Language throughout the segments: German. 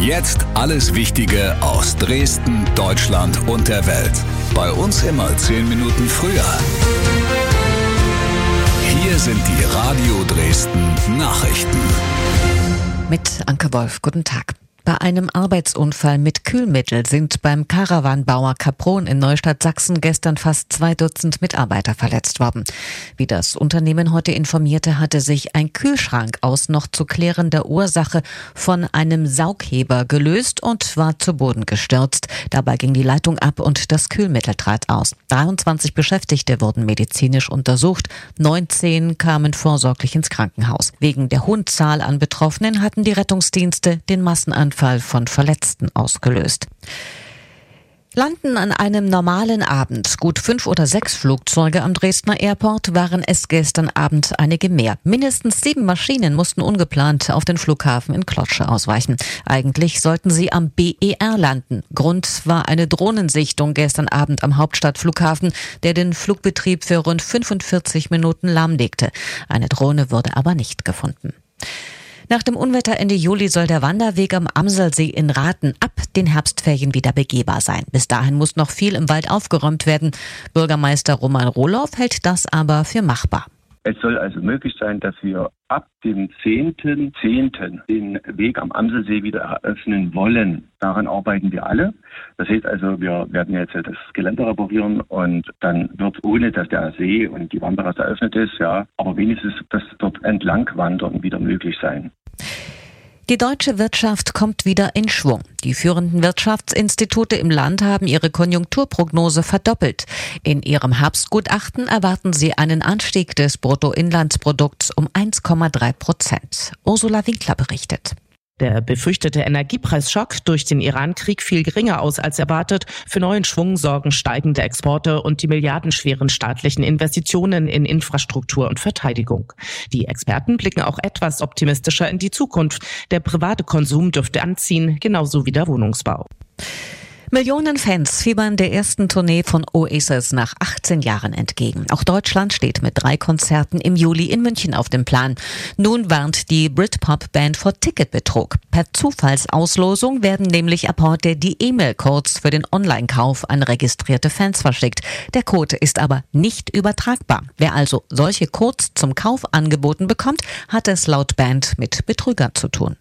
Jetzt alles Wichtige aus Dresden, Deutschland und der Welt. Bei uns immer 10 Minuten früher. Hier sind die Radio Dresden Nachrichten. Mit Anke Wolf, guten Tag. Bei einem Arbeitsunfall mit Kühlmittel sind beim Caravanbauer Capron in Neustadt Sachsen gestern fast 2 Dutzend Mitarbeiter verletzt worden. Wie das Unternehmen heute informierte, hatte sich ein Kühlschrank aus noch zu klärender Ursache von einem Saugheber gelöst und war zu Boden gestürzt. Dabei ging die Leitung ab und das Kühlmittel trat aus. 23 Beschäftigte wurden medizinisch untersucht, 19 kamen vorsorglich ins Krankenhaus. Wegen der hohen Zahl an Betroffenen hatten die Rettungsdienste den Massenanfall von Verletzten ausgelöst. Landen an einem normalen Abend gut 5 oder 6 Flugzeuge am Dresdner Airport, waren es gestern Abend einige mehr. Mindestens 7 Maschinen mussten ungeplant auf den Flughafen in Klotzsche ausweichen. Eigentlich sollten sie am BER landen. Grund war eine Drohnensichtung gestern Abend am Hauptstadtflughafen, der den Flugbetrieb für rund 45 Minuten lahmlegte. Eine Drohne wurde aber nicht gefunden. Nach dem Unwetter Ende Juli soll der Wanderweg am Amselsee in Rathen ab den Herbstferien wieder begehbar sein. Bis dahin muss noch viel im Wald aufgeräumt werden. Bürgermeister Roman Rohloff hält das aber für machbar. Es soll also möglich sein, dass wir ab dem 10.10. den Weg am Amselsee wieder eröffnen wollen. Daran arbeiten wir alle. Das heißt also, wir werden jetzt das Gelände reparieren und dann wird, ohne dass der See und die Wanderrasse eröffnet ist, aber wenigstens das dort entlang wandern wieder möglich sein. Die deutsche Wirtschaft kommt wieder in Schwung. Die führenden Wirtschaftsinstitute im Land haben ihre Konjunkturprognose verdoppelt. In ihrem Herbstgutachten erwarten sie einen Anstieg des Bruttoinlandsprodukts um 1,3%. Ursula Winkler berichtet. Der befürchtete Energiepreisschock durch den Iran-Krieg fiel geringer aus als erwartet. Für neuen Schwung sorgen steigende Exporte und die milliardenschweren staatlichen Investitionen in Infrastruktur und Verteidigung. Die Experten blicken auch etwas optimistischer in die Zukunft. Der private Konsum dürfte anziehen, genauso wie der Wohnungsbau. Millionen Fans fiebern der ersten Tournee von Oasis nach 18 Jahren entgegen. Auch Deutschland steht mit 3 Konzerten im Juli in München auf dem Plan. Nun warnt die Britpop-Band vor Ticketbetrug. Per Zufallsauslosung werden nämlich ab heute die E-Mail-Codes für den Online-Kauf an registrierte Fans verschickt. Der Code ist aber nicht übertragbar. Wer also solche Codes zum Kauf angeboten bekommt, hat es laut Band mit Betrügern zu tun.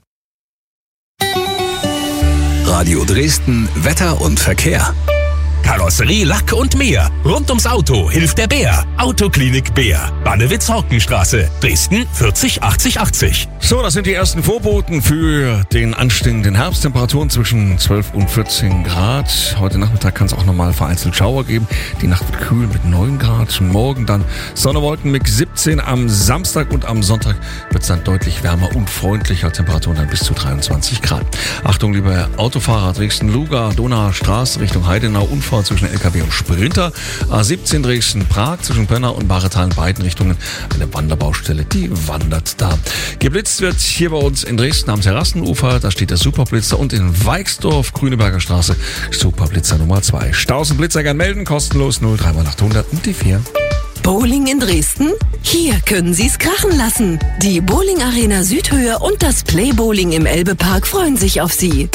Radio Dresden, Wetter und Verkehr. Karosserie, Lack und mehr. Rund ums Auto hilft der Bär. Autoklinik Bär. Bannewitz-Horkenstraße. Dresden 40 80 80. So, das sind die ersten Vorboten für den anstehenden Herbst. Temperaturen zwischen 12 und 14 Grad. Heute Nachmittag kann es auch nochmal vereinzelt Schauer geben. Die Nacht wird kühl mit 9 Grad. Morgen dann Sonne, Wolken mit 17. Am Samstag und am Sonntag wird es dann deutlich wärmer und freundlicher. Temperaturen dann bis zu 23 Grad. Achtung, liebe Autofahrer, Dresden-Luga, Donauer Straße Richtung Heidenau, Unfall zwischen LKW und Sprinter. A17 Dresden-Prag zwischen Brenner und Baretal in beiden Richtungen. Eine Wanderbaustelle, die wandert da. Geblitzt wird hier bei uns in Dresden am Terrassenufer. Da steht der Superblitzer und in Weixdorf, Grüneberger Straße, Superblitzer Nummer 2. Staus und Blitzer gern melden, kostenlos 03800 und die 4. Bowling in Dresden? Hier können Sie es krachen lassen. Die Bowling Arena Südhöhe und das Play Bowling im Elbepark freuen sich auf Sie.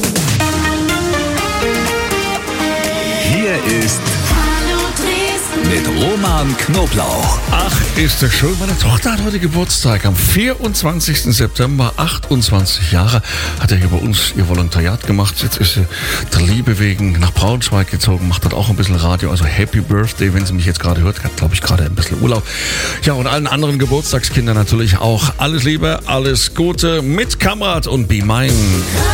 Hier ist mit Roman Knoblauch. Ach, ist das schön. Meine Tochter hat heute Geburtstag. Am 24. September, 28 Jahre, hat er hier bei uns ihr Volontariat gemacht. Jetzt ist sie der Liebe wegen nach Braunschweig gezogen, macht dort auch ein bisschen Radio. Also Happy Birthday, wenn sie mich jetzt gerade hört. Hat, glaube ich, gerade ein bisschen Urlaub. Ja, und allen anderen Geburtstagskindern natürlich auch alles Liebe, alles Gute mit Kamerad und Be Mine.